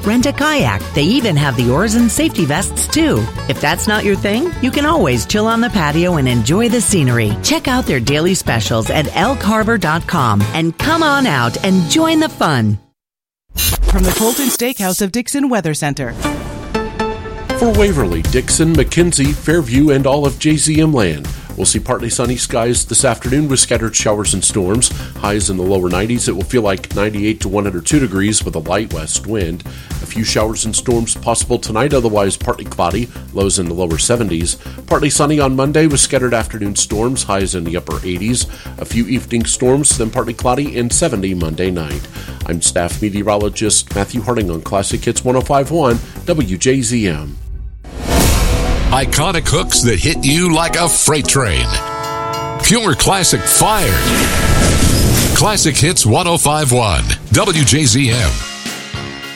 rent a kayak. They even have the oars and safety vests, too. If that's not your thing, you can always chill on the patio and enjoy the scenery. Check out their daily specials at elkharbor.com and come on out and join the fun. From the Colton Steakhouse of Dixon Weather Center. For Waverly, Dixon, McKenzie, Fairview, and all of JZM land, we'll see partly sunny skies this afternoon with scattered showers and storms. Highs in the lower 90s. It will feel like 98 to 102 degrees with a light west wind. A few showers and storms possible tonight, otherwise partly cloudy. Lows in the lower 70s. Partly sunny on Monday with scattered afternoon storms. Highs in the upper 80s. A few evening storms, then partly cloudy and 70 Monday night. I'm staff meteorologist Matthew Harding on Classic Hits 105.1 WJZM. Iconic hooks that hit you like a freight train. Pure classic fired. Classic Hits 105.1 WJZM.